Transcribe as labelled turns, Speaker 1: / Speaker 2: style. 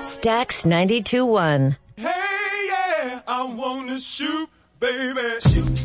Speaker 1: Stax 92.1.
Speaker 2: Hey, yeah, I wanna shoot, baby. Shoot.